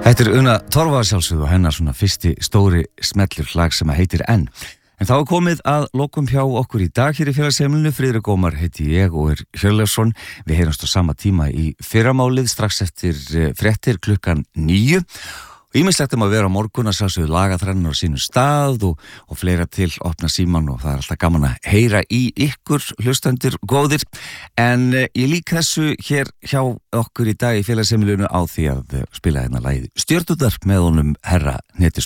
Þetta Una Torfa sjálfsögðu og hennar svona fyrsti stóri smellur lag sem heitir Enn. En þá komið að lokum hjá okkur í dag hér í félagsheimilinu. Friðrik Ómar heiti ég og Hjörleifsson. Við heyrumst á sama tíma í fyrramálið strax eftir fréttir klukkan 9. Ýmislegt að vera á morgun að sjálfsögðu lagaþrennar á sínu stað og fleira til opna síman og það alltaf gaman að heyra í ykkur hlustendur góðir. En ég lík þessu hér hjá okkur í dag í félagsheimilinu á því að spila hérna lagið Stjörnurnar með honum herra Nettisson.